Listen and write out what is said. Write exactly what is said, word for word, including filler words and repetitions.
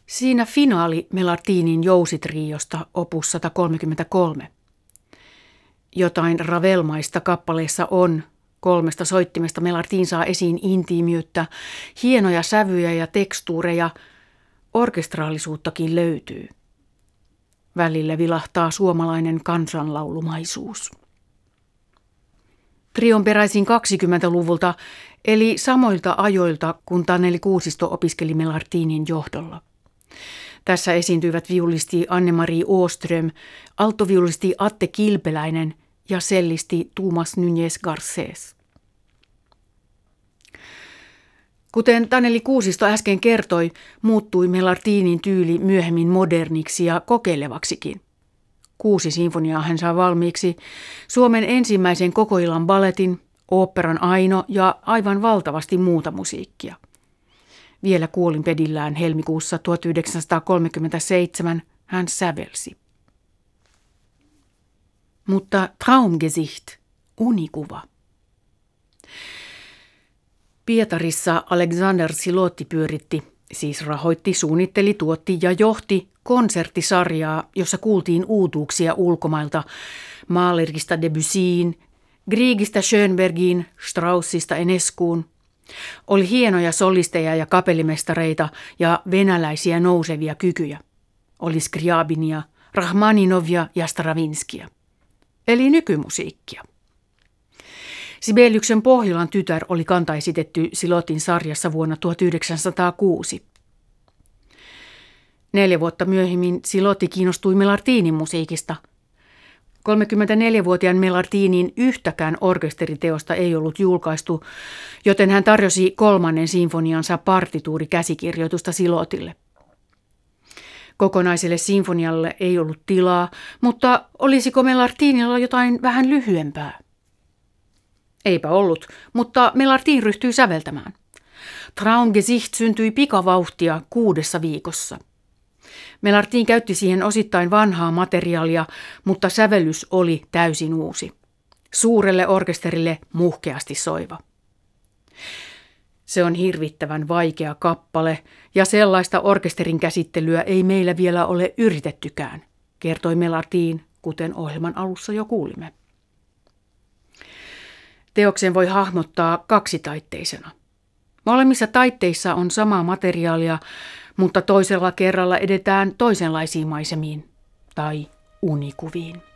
Siinä finaali Melartinin jousitriosta opus sata kolmekymmentäkolme. Jotain ravelmaista kappaleessa on. Kolmesta soittimesta Melartin saa esiin intiimiyttä, hienoja sävyjä ja tekstuureja, orkestraalisuuttakin löytyy. Välillä vilahtaa suomalainen kansanlaulumaisuus. Trio on peräisin kaksikymmentäluvulta, eli samoilta ajoilta, kun Taneli Kuusisto opiskeli Melartinin johdolla. Tässä esiintyivät viulisti Anne-Marie Åström, alttoviulisti Atte Kilpeläinen ja cellisti Tuomas Núñez Garcés. Kuten Taneli Kuusisto äsken kertoi, muuttui Melartinin tyyli myöhemmin moderniksi ja kokeilevaksikin. Kuusi sinfoniaa hän saa valmiiksi, Suomen ensimmäisen kokoillan balletin, oopperan Aino ja aivan valtavasti muuta musiikkia. Vielä kuolinpedillään helmikuussa tuhatyhdeksänsataakolmekymmentäseitsemän hän sävelsi. Mutta Traumgesicht, unikuva. Pietarissa Alexander Silotti pyöritti, siis rahoitti, suunnitteli, tuotti ja johti konserttisarjaa, jossa kuultiin uutuuksia ulkomailta Mahlerista Debussyin, Griegistä Schönbergiin, Straussista Enescuun. Oli hienoja solisteja ja kapellimestareita ja venäläisiä nousevia kykyjä. Oli Skriabinia, Rachmaninovia ja Stravinskia. Eli nykymusiikkia. Sibeliuksen Pohjolan tytär oli kantaesitetty Silotin sarjassa vuonna tuhatyhdeksänsataakuusi. Neljä vuotta myöhemmin Silotti kiinnostui Melartinin musiikista. kolmekymmentäneljävuotiaan Melartinin yhtäkään orkesteriteosta ei ollut julkaistu, joten hän tarjosi kolmannen sinfoniansa partituurikäsikirjoitusta Silotille. Kokonaiselle sinfonialle ei ollut tilaa, mutta olisiko Melartinilla jotain vähän lyhyempää? Eipä ollut, mutta Melartin ryhtyi säveltämään. Traumgesicht syntyi pikavauhtia kuudessa viikossa. Melartin käytti siihen osittain vanhaa materiaalia, mutta sävellys oli täysin uusi. Suurelle orkesterille muhkeasti soiva. Se on hirvittävän vaikea kappale ja sellaista orkesterin käsittelyä ei meillä vielä ole yritettykään, kertoi Melartin, kuten ohjelman alussa jo kuulimme. Teoksen voi hahmottaa kaksitaitteisena. Molemmissa taitteissa on samaa materiaalia, mutta toisella kerralla edetään toisenlaisiin maisemiin tai unikuviin.